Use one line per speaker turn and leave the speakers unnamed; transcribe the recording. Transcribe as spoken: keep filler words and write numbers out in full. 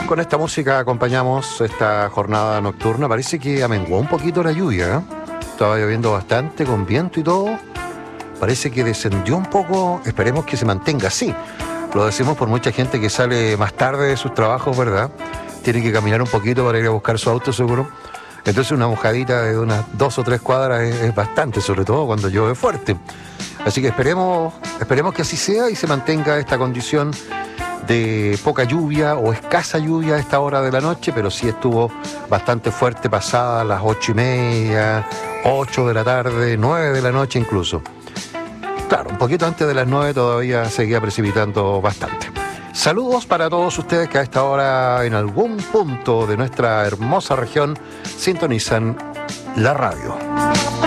con esta música acompañamos esta jornada nocturna. Parece que amenguó un poquito la lluvia, ¿eh? Estaba lloviendo bastante, con viento y todo. Parece que descendió un poco, esperemos que se mantenga así. Lo decimos por mucha gente que sale más tarde de sus trabajos, ¿verdad? Tiene que caminar un poquito para ir a buscar su auto, seguro. Entonces una mojadita de unas dos o tres cuadras es, es bastante, sobre todo cuando llueve fuerte. Así que esperemos, esperemos que así sea y se mantenga esta condición de poca lluvia o escasa lluvia a esta hora de la noche, pero sí estuvo bastante fuerte pasada las ocho y media, ocho de la tarde, nueve de la noche incluso. Claro, un poquito antes de las nueve todavía seguía precipitando bastante. Saludos para todos ustedes que a esta hora en algún punto de nuestra hermosa región sintonizan la radio.